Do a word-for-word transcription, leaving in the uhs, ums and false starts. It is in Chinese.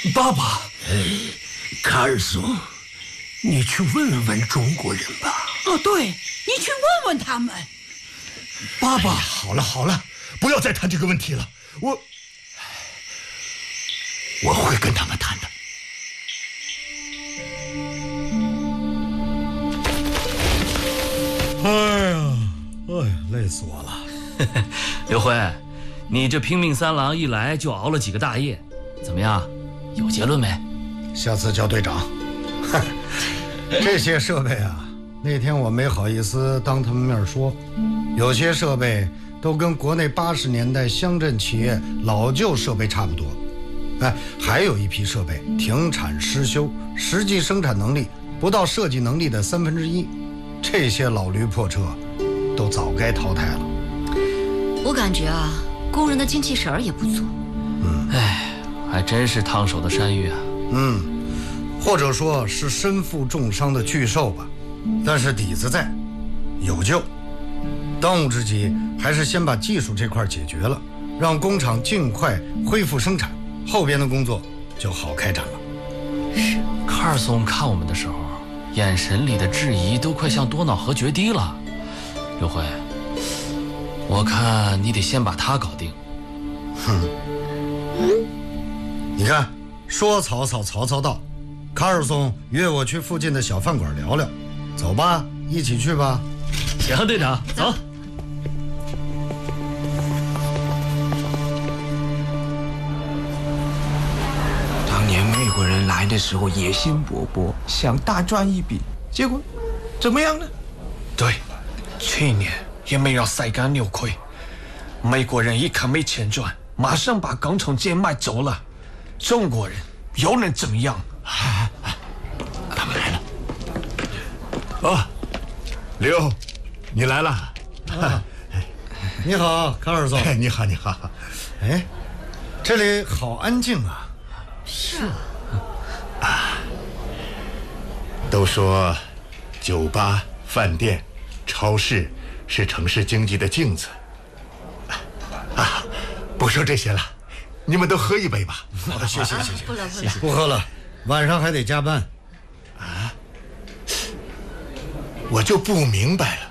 爸爸，哎，卡尔松，你去问问中国人吧。 哦，对，你去问问他们。 爸爸，哎， 好了好了，不要再谈这个问题了，我我会跟他们谈的。 哎呀，哎呀，累死我了。 刘辉，你这拼命三郎一来就熬了几个大夜，怎么样？有结论没？ 下次叫队长。这些设备啊，那天我没好意思当他们面说，有些设备都跟国内八十年代乡镇企业老旧设备差不多。哎，还有一批设备停产失修，实际生产能力不到设计能力的三分之一。这些老驴破车都早该淘汰了。 我感觉啊，工人的精气神儿也不足。 嗯，哎，还真是烫手的山芋啊。 嗯，或者说是身负重伤的巨兽吧。但是底子在，有救。当务之急还是先把技术这块解决了，让工厂尽快恢复生产，后边的工作就好开展了。 是，卡尔松看我们的时候，眼神里的质疑都快向多瑙河决堤了。刘辉，我看你得先把他搞定。 哼，你看，说曹操，曹操到。卡尔松约我去附近的小饭馆聊聊，走吧，一起去吧。 行，队长，走。 当年美国人来的时候野心勃勃，想大赚一笔，结果怎么样呢？ 对，去年也没让塞干扭亏。美国人一看没钱赚，马上把工厂贱卖走了。中国人又能怎么样？ 啊啊、他们来了。 哦，刘，你来了。啊、你好，卡尔松。你好，你好。哎，这里好安静啊。 是啊。啊，都说酒吧、饭店、超市是城市经济的镜子。啊，不说这些了，你们都喝一杯吧。 哦、谢谢谢谢， 不了不了， 不喝了，晚上还得加班。 啊，我就不明白了，